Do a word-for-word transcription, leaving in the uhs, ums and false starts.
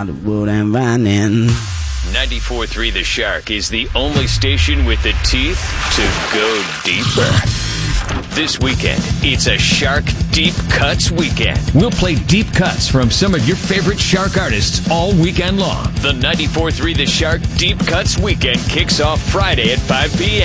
out of wood and vining. ninety-four point three The Shark is the only station with the teeth to go deeper. This weekend, it's a Shark Deep Cuts weekend. We'll play deep cuts from some of your favorite Shark artists all weekend long. The ninety-four point three The Shark Deep Cuts weekend kicks off Friday at five p.m.